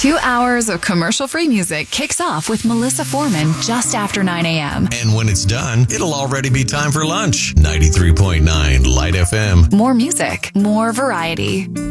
2 hours of commercial-free music kicks off with Melissa Foreman just after 9 a.m. And when it's done, it'll already be time for lunch. 93.9 Light FM. More music, more variety.